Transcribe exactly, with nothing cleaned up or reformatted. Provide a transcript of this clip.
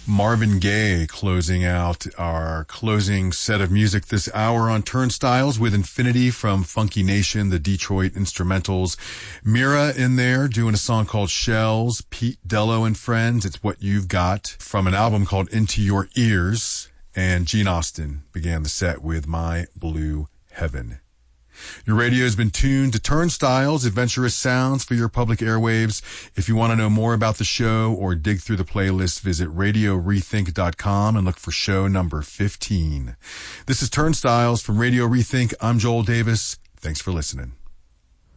Marvin Gaye closing out our closing set of music this hour on Turnstiles with Infinity from Funky Nation, the Detroit Instrumentals. Mira in there doing a song called Shells, Pete Dello and Friends, It's What You've Got, from an album called Into Your Ears, and Gene Austin began the set with My Blue Heaven. Your radio has been tuned to Turnstiles, adventurous sounds for your public airwaves. If you want to know more about the show or dig through the playlist, visit radio rethink dot com and look for show number fifteen. This is Turnstiles from Radio Rethink. I'm Joel Davis. Thanks for listening.